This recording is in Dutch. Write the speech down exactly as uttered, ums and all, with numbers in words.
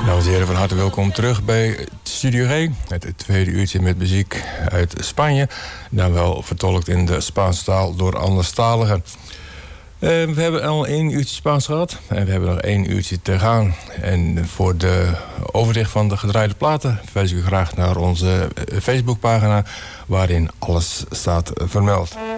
Dames en heren, van harte welkom terug bij Studio G. Het tweede uurtje met muziek uit Spanje. Dan wel vertolkt in de Spaanse taal door anderstaligen. Uh, we hebben al één uurtje Spaans gehad. En we hebben nog één uurtje te gaan. En voor de overzicht van de gedraaide platen verwijs ik u graag naar onze Facebookpagina, waarin alles staat vermeld.